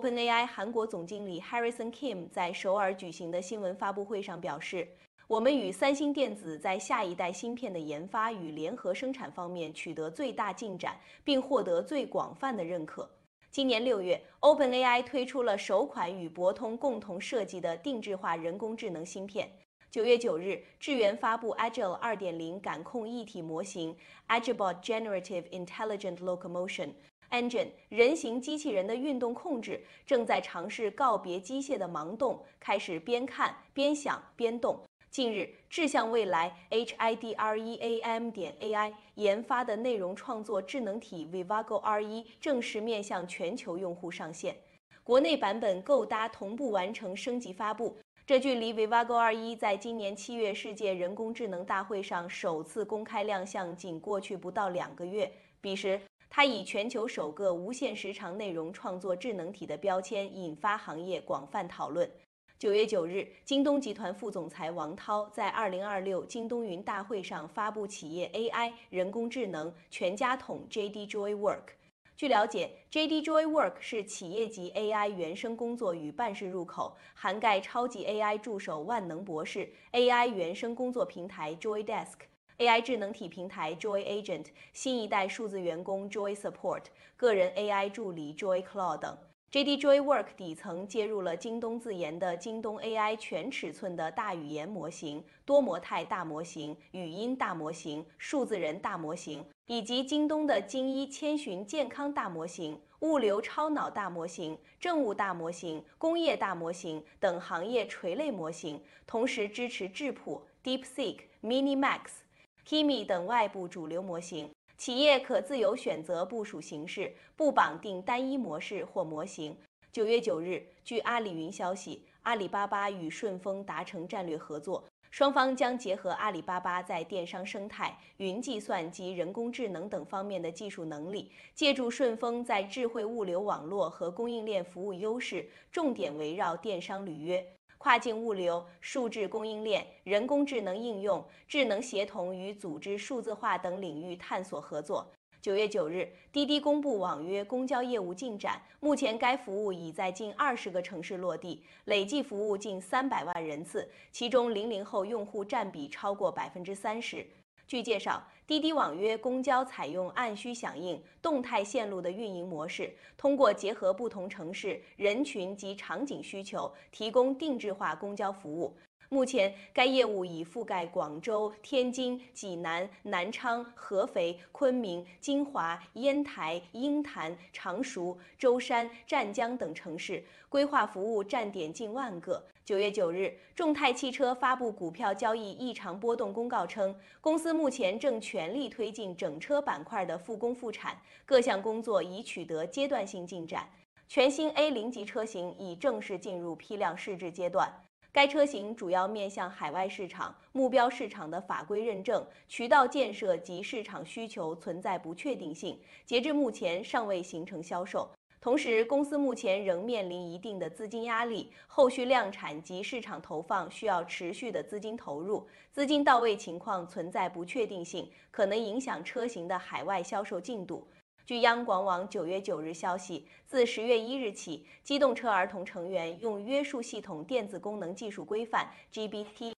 OpenAI 韩国总经理 Harrison Kim 在首尔举行的新闻发布会上表示，我们与三星电子在下一代芯片的研发与联合生产方面取得最大进展，并获得最广泛的认可。今年6月 ，OpenAI 推出了首款与博通共同设计的定制化人工智能芯片。9月9日，智源发布 Agile 2.0感控一体模型 Agilebot Generative Intelligent Locomotion Engine 人形机器人的运动控制正在尝试告别机械的盲动，开始边看边想边动。近日，志向未来 HIDREAM.AI 研发的内容创作智能体 Vivago R1正式面向全球用户上线，国内版本购搭同步完成升级发布。这距离 Vivago R1在今年7月世界人工智能大会上首次公开亮相仅过去不到2个月。彼时，它以全球首个无限时长内容创作智能体的标签引发行业广泛讨论。9月9日，京东集团副总裁王涛在2026京东云大会上发布企业 AI 人工智能全家桶 JD Joy Work。据了解 ，JD Joy Work 是企业级 AI 原生工作与办事入口，涵盖超级 AI 助手万能博士、AI 原生工作平台 Joy Desk、AI 智能体平台 Joy Agent、新一代数字员工 Joy Support、个人 AI 助理 Joy Claw 等。JD Joy Work 底层接入了京东自研的京东 AI 全尺寸的大语言模型、多模态大模型、语音大模型、数字人大模型，以及京东的精一千寻健康大模型、物流超脑大模型、政务大模型、工业大模型等行业垂类模型，同时支持智谱、DeepSeek、Minimax、Kimi 等外部主流模型。企业可自由选择部署形式，不绑定单一模式或模型。9月9日，据阿里云消息，阿里巴巴与顺丰达成战略合作，双方将结合阿里巴巴在电商生态、云计算及人工智能等方面的技术能力，借助顺丰在智慧物流网络和供应链服务优势，重点围绕电商履约、跨境物流、数字供应链、人工智能应用、智能协同与组织数字化等领域探索合作。9月9日，滴滴公布网约公交业务进展，目前该服务已在近20个城市落地，累计服务近300万人次，其中00后用户占比超过30%。据介绍，滴滴网约公交采用按需响应、动态线路的运营模式，通过结合不同城市、人群及场景需求，提供定制化公交服务。目前，该业务已覆盖广州、天津、济南、南昌、合肥、昆明、金华、烟台、鹰潭、常熟、舟山、湛江等城市，规划服务站点近万个。9月9日，众泰汽车发布股票交易异常波动公告称，公司目前正全力推进整车板块的复工复产，各项工作已取得阶段性进展。全新 A0级车型已正式进入批量试制阶段。该车型主要面向海外市场，目标市场的法规认证、渠道建设及市场需求存在不确定性，截至目前尚未形成销售。同时，公司目前仍面临一定的资金压力，后续量产及市场投放需要持续的资金投入，资金到位情况存在不确定性，可能影响车型的海外销售进度。据央广网9月9日消息，自10月1日起，机动车儿童成员用约束系统电子功能技术规范 （GBT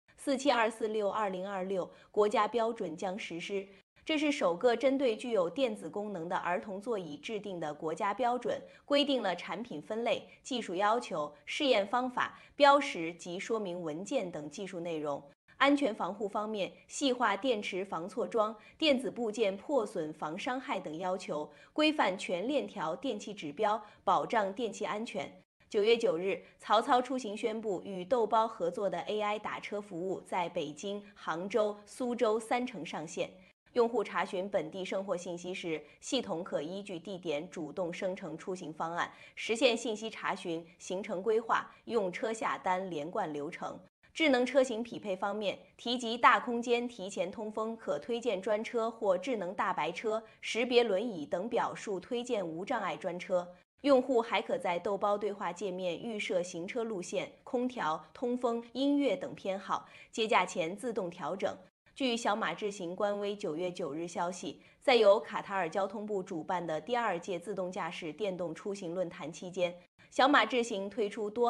47246-2026）国家标准将实施。这是首个针对具有电子功能的儿童座椅制定的国家标准，规定了产品分类、技术要求、试验方法、标识及说明文件等技术内容。安全防护方面，细化电池防错装、电子部件破损防伤害等要求，规范全链条电气指标，保障电气安全。9月9日，曹操出行宣布与豆包合作的 AI 打车服务在北京、杭州、苏州3城上线。用户查询本地生活信息时，系统可依据地点主动生成出行方案，实现信息查询、行程规划、用车下单连贯流程。智能车型匹配方面，提及大空间提前通风可推荐专车或智能大白车、识别轮椅等表述推荐无障碍专车。用户还可在豆包对话界面预设行车路线、空调、通风、音乐等偏好，接驾前自动调整。据小马智行官微9月9日消息，在由卡塔尔交通部主办的第2届自动驾驶电动出行论坛期间， 小马智行推出多